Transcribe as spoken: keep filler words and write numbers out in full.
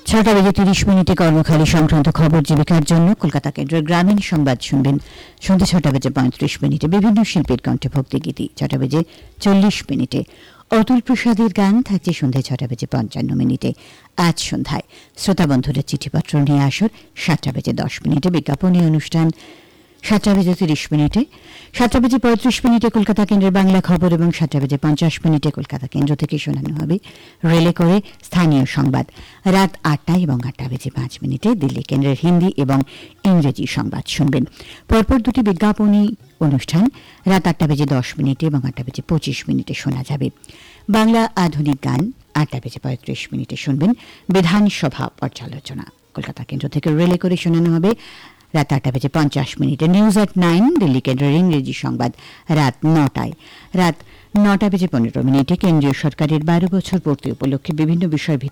ছটা বেজে তিরিশ মিনিটে কর্মখালী সংক্রান্ত খবর জীবিকার জন্য কলকাতা কেন্দ্রের গ্রামীণ সংবাদ শুনবেন। সন্ধ্যে ছটা বেজে পঁয়ত্রিশ মিনিটে বিভিন্ন শিল্পীর কণ্ঠে ভক্তিগীতি। ছটা বেজে চল্লিশ মিনিটে অতুল প্রসাদের গান থাকছে সন্ধ্যে ছটা বেজে পঞ্চান্ন মিনিটে। আজ সন্ধ্যায় শ্রোতা বন্ধুদের চিঠিপত্র নিয়ে আসর সাতটা বেজে দশ মিনিটে বিজ্ঞাপনী অনুষ্ঠান। সাতটা বেজে তিরিশ মিনিটে সাতটা বেজে পঁয়ত্রিশ মিনিটে কলকাতা কেন্দ্রের বাংলা খবর এবং সাতটা বেজে পঞ্চাশ মিনিটে কলকাতা কেন্দ্র থেকে শোনানো হবে রেলে করে স্থানীয় সংবাদ। রাত আটটায় এবং আটটা বেজে পাঁচ মিনিটে দিল্লি কেন্দ্রের হিন্দি এবং ইংরেজি সংবাদ শুনবেন। পরপর দুটি বিজ্ঞাপনী অনুষ্ঠান রাত আটটা বেজে দশ মিনিটে এবং আটটা বেজে পঁচিশ মিনিটে শোনা যাবে। বাংলা আধুনিক গান আটটা বেজে পঁয়ত্রিশ মিনিটে শুনবেন বিধানসভা পর্যালোচনা। কলকাতা কেন্দ্র থেকে রেলে করে শোনানো হবে রাত আটটা বেজে পঞ্চাশ মিনিটে নিউজ অ্যাট নাইন দিল্লি কেন্দ্রের ইংরেজি সংবাদ রাত নটায়। রাত নটা বেজে পনেরো মিনিটে কেন্দ্রীয় সরকারের বারো বছর পূর্তি উপলক্ষে বিভিন্ন বিষয়